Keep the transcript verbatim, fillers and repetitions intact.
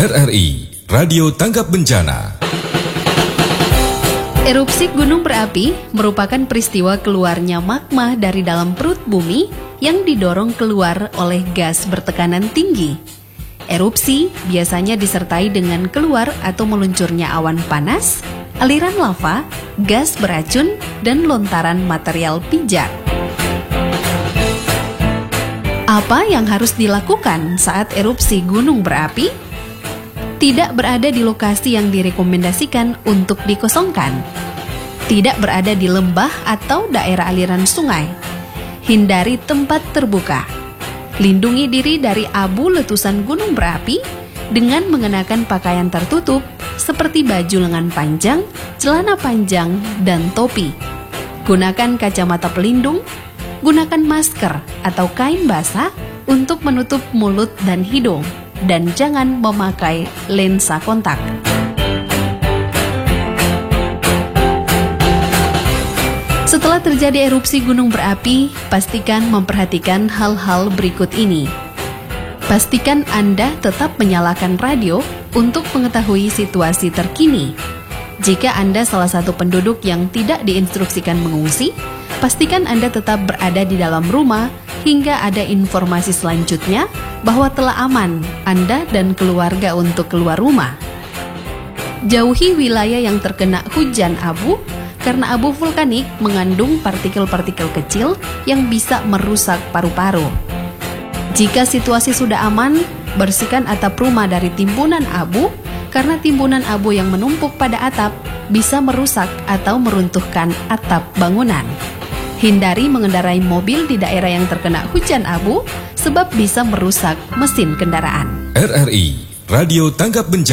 R R I Radio Tanggap Bencana. Erupsi gunung berapi merupakan peristiwa keluarnya magma dari dalam perut bumi yang didorong keluar oleh gas bertekanan tinggi. Erupsi biasanya disertai dengan keluar atau meluncurnya awan panas, aliran lava, gas beracun, dan lontaran material pijar. Apa yang harus dilakukan saat erupsi gunung berapi? Tidak berada di lokasi yang direkomendasikan untuk dikosongkan. Tidak berada di lembah atau daerah aliran sungai. Hindari tempat terbuka. Lindungi diri dari abu letusan gunung berapi dengan mengenakan pakaian tertutup seperti baju lengan panjang, celana panjang, dan topi. Gunakan kacamata pelindung. Gunakan masker atau kain basah untuk menutup mulut dan hidung, dan jangan memakai lensa kontak. Setelah terjadi erupsi gunung berapi, pastikan memperhatikan hal-hal berikut ini. Pastikan Anda tetap menyalakan radio untuk mengetahui situasi terkini. Jika Anda salah satu penduduk yang tidak diinstruksikan mengungsi, pastikan Anda tetap berada di dalam rumah hingga ada informasi selanjutnya bahwa telah aman Anda dan keluarga untuk keluar rumah. Jauhi wilayah yang terkena hujan abu karena abu vulkanik mengandung partikel-partikel kecil yang bisa merusak paru-paru. Jika situasi sudah aman, bersihkan atap rumah dari timbunan abu karena timbunan abu yang menumpuk pada atap bisa merusak atau meruntuhkan atap bangunan. Hindari mengendarai mobil di daerah yang terkena hujan abu sebab bisa merusak mesin kendaraan. R R I Radio Tanggap Bencana.